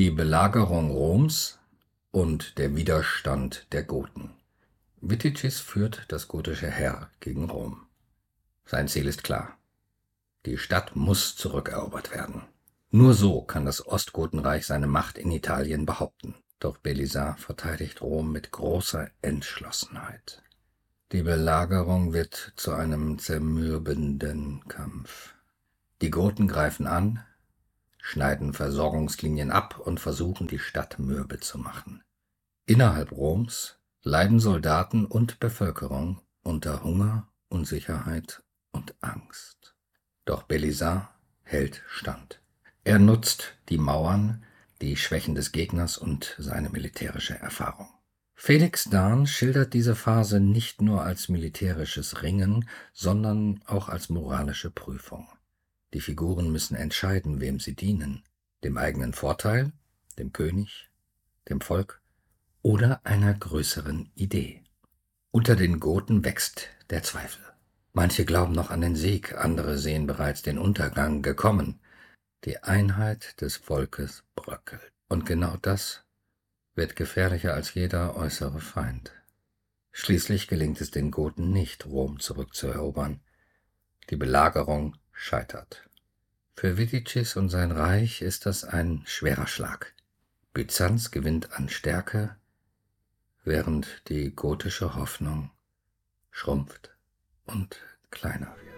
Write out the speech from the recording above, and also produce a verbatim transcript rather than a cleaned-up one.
Die Belagerung Roms und der Widerstand der Goten. Viticis führt das gotische Heer gegen Rom. Sein Ziel ist klar. Die Stadt muss zurückerobert werden. Nur so kann das Ostgotenreich seine Macht in Italien behaupten. Doch Belisar verteidigt Rom mit großer Entschlossenheit. Die Belagerung wird zu einem zermürbenden Kampf. Die Goten greifen an, schneiden Versorgungslinien ab und versuchen, die Stadt mürbe zu machen. Innerhalb Roms leiden Soldaten und Bevölkerung unter Hunger, Unsicherheit und Angst. Doch Belisar hält stand. Er nutzt die Mauern, die Schwächen des Gegners und seine militärische Erfahrung. Felix Dahn schildert diese Phase nicht nur als militärisches Ringen, sondern auch als moralische Prüfung. Die Figuren müssen entscheiden, wem sie dienen: dem eigenen Vorteil, dem König, dem Volk oder einer größeren Idee. Unter den Goten wächst der Zweifel. Manche glauben noch an den Sieg, andere sehen bereits den Untergang gekommen. Die Einheit des Volkes bröckelt. Und genau das wird gefährlicher als jeder äußere Feind. Schließlich gelingt es den Goten nicht, Rom zurückzuerobern. Die Belagerung scheitert. Für Viticis und sein Reich ist das ein schwerer Schlag. Byzanz gewinnt an Stärke, während die gotische Hoffnung schrumpft und kleiner wird.